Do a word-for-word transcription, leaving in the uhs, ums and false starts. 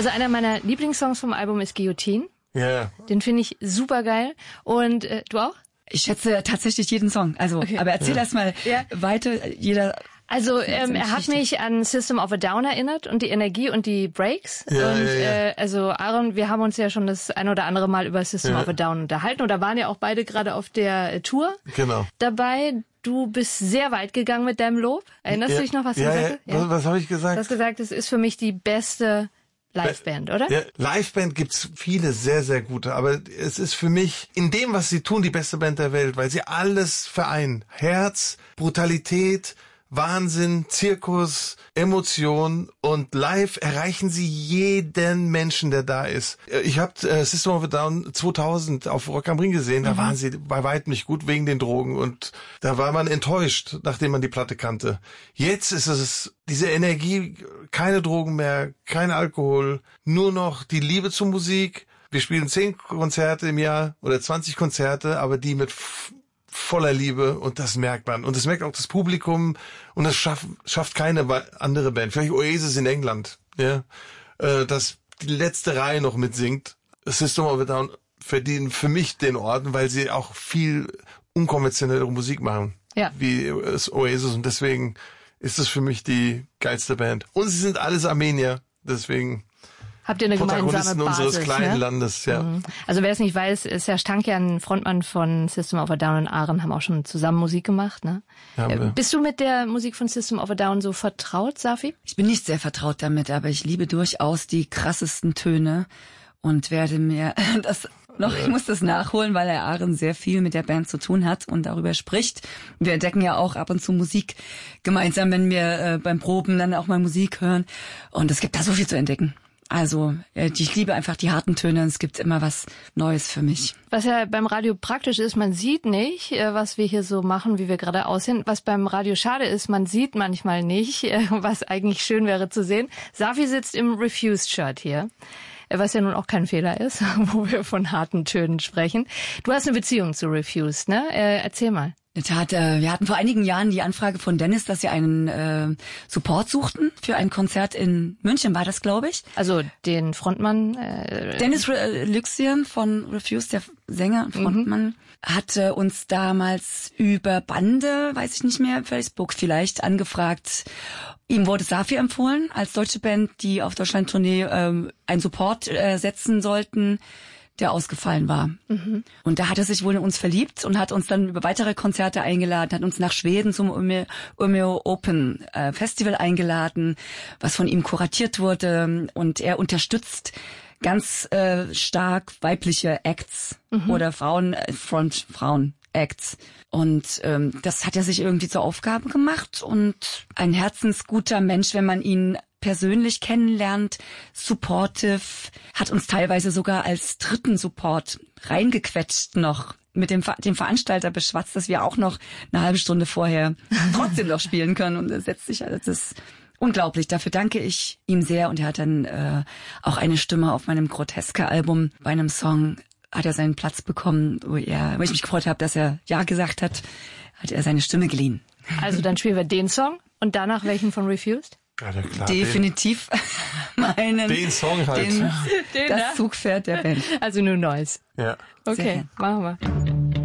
Also einer meiner Lieblingssongs vom Album ist Guillotine. Ja. Yeah. Den finde ich super geil. Und äh, du auch? Ich schätze tatsächlich jeden Song. Also, okay. Aber erzähl ja. erst mal ja. weiter. Jeder. Also ähm, er hat mich an System of a Down erinnert und die Energie und die Breaks. Ja, und ja, ja. Äh, also Aaron, wir haben uns ja schon das ein oder andere Mal über System ja. of a Down unterhalten und da waren ja auch beide gerade auf der äh, Tour genau. dabei. Du bist sehr weit gegangen mit deinem Lob. Erinnerst ja. du dich noch, was du ja, gesagt hast? Ja. Was, was habe ich gesagt? Du hast gesagt, es ist für mich die beste Liveband, oder? Ja, Liveband gibt's viele sehr, sehr gute, aber es ist für mich in dem, was sie tun, die beste Band der Welt, weil sie alles vereinen. Herz, Brutalität, Wahnsinn, Zirkus, Emotion und live erreichen sie jeden Menschen, der da ist. Ich habe äh, System of a Down zweitausend auf Rock am Ring gesehen, da mhm. waren sie bei weitem nicht gut wegen den Drogen und da war man enttäuscht, nachdem man die Platte kannte. Jetzt ist es diese Energie, keine Drogen mehr, kein Alkohol, nur noch die Liebe zur Musik. Wir spielen zehn Konzerte im Jahr oder zwanzig Konzerte, aber die mit f- voller Liebe und das merkt man. Und das merkt auch das Publikum und das schafft, schafft keine andere Band. Vielleicht Oasis in England, ja, äh, dass die letzte Reihe noch mitsingt. System of a Down verdienen für mich den Ort, weil sie auch viel unkonventionellere Musik machen, ja. wie es Oasis und deswegen ist es für mich die geilste Band. Und sie sind alles Armenier, deswegen habt ihr eine gemeinsame Basis, unseres kleinen ne? Landes, ja. Mhm. Also wer es nicht weiß, ist Serj Tankian, Frontmann von System of a Down und Aaron haben auch schon zusammen Musik gemacht, ne? Haben wir. Bist du mit der Musik von System of a Down so vertraut, Safi? Ich bin nicht sehr vertraut damit, aber ich liebe durchaus die krassesten Töne und werde mir das noch, ich muss das nachholen, weil der Aaron sehr viel mit der Band zu tun hat und darüber spricht. Wir entdecken ja auch ab und zu Musik gemeinsam, wenn wir äh, beim Proben dann auch mal Musik hören und es gibt da so viel zu entdecken. Also ich liebe einfach die harten Töne und es gibt immer was Neues für mich. Was ja beim Radio praktisch ist, man sieht nicht, was wir hier so machen, wie wir gerade aussehen. Was beim Radio schade ist, man sieht manchmal nicht, was eigentlich schön wäre zu sehen. Safi sitzt im Refused-Shirt hier, was ja nun auch kein Fehler ist, wo wir von harten Tönen sprechen. Du hast eine Beziehung zu Refused, ne? Äh, erzähl mal. In der Tat, äh, wir hatten vor einigen Jahren die Anfrage von Dennis, dass sie einen äh, Support suchten für ein Konzert in München, war das, glaube ich. Also den Frontmann. Äh, Dennis äh, Lyxian von Refused, der Sänger und Frontmann, mhm. hatte uns damals über Bande, weiß ich nicht mehr, Facebook vielleicht, angefragt. Ihm wurde Safi empfohlen als deutsche Band, die auf Deutschland-Tournee ähm, einen Support äh, setzen sollten, der ausgefallen war. Mhm. Und da hat er sich wohl in uns verliebt und hat uns dann über weitere Konzerte eingeladen, hat uns nach Schweden zum Umeå Open äh, Festival eingeladen, was von ihm kuratiert wurde. Und er unterstützt ganz äh, stark weibliche Acts mhm. oder Frauen, äh, Front, Frauen. Acts. Und ähm, das hat er sich irgendwie zur Aufgabe gemacht und ein herzensguter Mensch, wenn man ihn persönlich kennenlernt, supportive, hat uns teilweise sogar als dritten Support reingequetscht noch, mit dem, dem Veranstalter beschwatzt, dass wir auch noch eine halbe Stunde vorher trotzdem noch spielen können und er setzt sich, das ist unglaublich. Dafür danke ich ihm sehr und er hat dann äh, auch eine Stimme auf meinem Groteske-Album bei einem Song hat er seinen Platz bekommen, wo er, wo ich mich gefreut habe, dass er Ja gesagt hat, hat er seine Stimme geliehen. Also dann spielen wir den Song und danach welchen von Refused? Ja, klar, definitiv den. meinen. Den Song halt. Den, den, das Zugpferd der Band. Also nur Neues. Ja. Okay, machen wir.